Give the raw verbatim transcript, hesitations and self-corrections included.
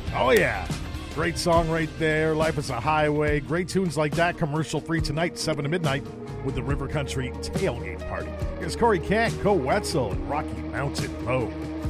Oh, yeah. Great song right there. Life is a Highway. Great tunes like that. Commercial free tonight, seven to midnight, with the River Country Tailgate Party. Here's Corey Kent, Co Wetzel, and Rocky Mountain Road.